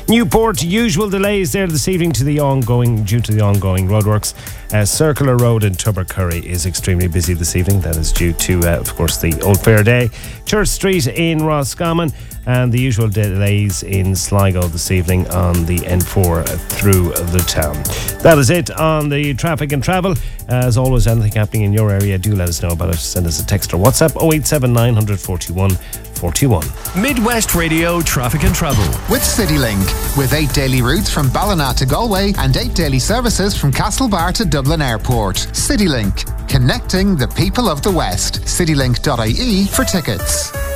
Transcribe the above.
Newport, usual delays there this evening due to the ongoing roadworks. Circular Road in Tubbercurry is extremely busy this evening. That is due to, of course, the Old Fair Day. Church Street in Roscommon, and the usual delays in Sligo this evening on the N4 through the town. That is it on the traffic and travel. As always, anything happening in your area, do let us know about it. Send us a text or WhatsApp 087 941 41. Midwest Radio Traffic and Travel with CityLink, with 8 daily routes from Ballina to Galway and 8 daily services from Castlebar to Dublin Airport. CityLink, connecting the people of the West. Citylink.ie for tickets.